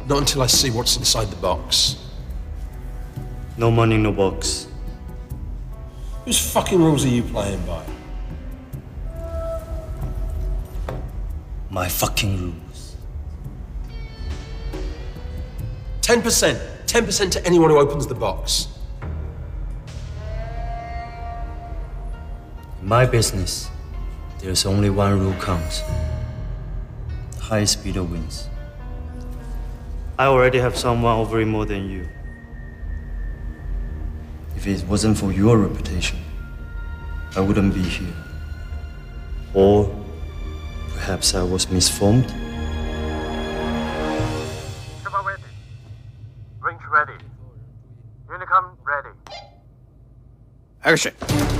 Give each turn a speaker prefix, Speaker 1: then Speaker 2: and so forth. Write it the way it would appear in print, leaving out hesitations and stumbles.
Speaker 1: Not until I see what's inside the box.
Speaker 2: No money, no box.
Speaker 1: Whose fucking rules are you playing by?
Speaker 2: My fucking rules.
Speaker 1: 10%. 10% to anyone who opens the box.
Speaker 2: In my business, there's only one rule counts. The highest bidder wins. I already have someone offering more than you. If it wasn't for your reputation, I wouldn't be here. Or perhaps I was misformed.
Speaker 3: Server ready. Range ready. Unicom ready.
Speaker 4: Action.